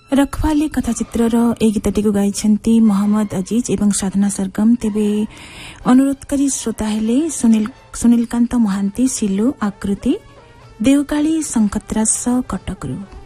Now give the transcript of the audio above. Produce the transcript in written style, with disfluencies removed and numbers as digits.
रखवाली कथाचित्रर ए गीतटीको गाइछन्ती मोहम्मद अजीज एवं साधना सरगम। तेबे अनुरोध करी श्रोता हेले सुनीलकान्त महान्ती सिल्लु आकृति देवकाली संकतराज कटकरू।